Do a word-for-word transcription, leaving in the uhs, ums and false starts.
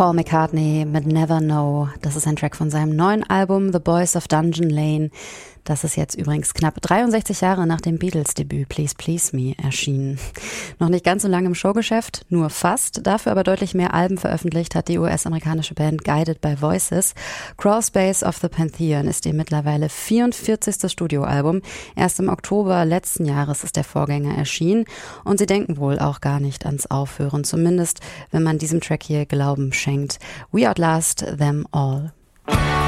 Paul McCartney mit Never Know. Das ist ein Track von seinem neuen Album The Boys of Dungeon Lane. Das ist jetzt übrigens knapp dreiundsechzig Jahre nach dem Beatles-Debüt Please Please Me erschienen. Noch nicht ganz so lange im Showgeschäft, nur fast. Dafür aber deutlich mehr Alben veröffentlicht hat die U S-amerikanische Band Guided by Voices. Crawl Space of the Pantheon ist ihr mittlerweile vierundvierzigste Studioalbum. Erst im Oktober letzten Jahres ist der Vorgänger erschienen. Und sie denken wohl auch gar nicht ans Aufhören. Zumindest, wenn man diesem Track hier Glauben schenkt. We Outlast Them All.